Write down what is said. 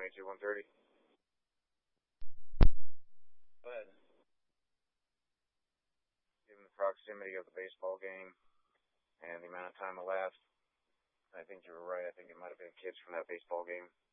22-130. Go ahead. Given the proximity of the baseball game and the amount of time elapsed, I think you were right. I think it might have been kids from that baseball game.